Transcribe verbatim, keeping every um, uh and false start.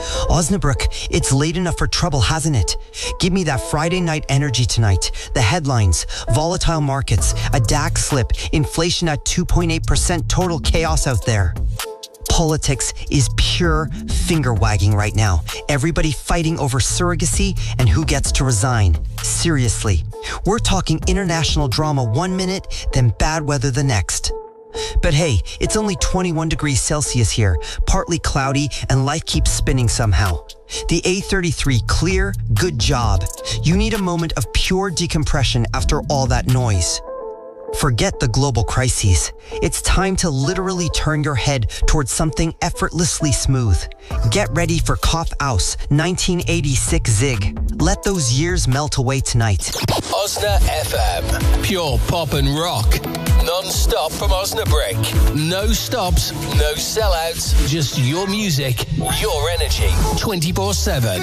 Osnabrück, it's late enough for trouble, hasn't it? Give me that Friday night energy tonight. The headlines, volatile markets, a D A X slip, inflation at two point eight percent, total chaos out there. Politics is pure finger-wagging right now. Everybody fighting over surrogacy and who gets to resign. Seriously. We're talking international drama one minute, then bad weather the next. But hey, it's only twenty-one degrees Celsius here, partly cloudy, and life keeps spinning somehow. The A thirty-three clear, good job. You need a moment of pure decompression after all that noise. Forget the global crises. It's time to literally turn your head towards something effortlessly smooth. Get ready for Kopf Aus nineteen eighty-six Zig. Let those years melt away tonight. Osna F M. Pure pop and rock. Non-stop from Osnabrück. No stops, no sellouts. Just your music, your energy. twenty-four seven.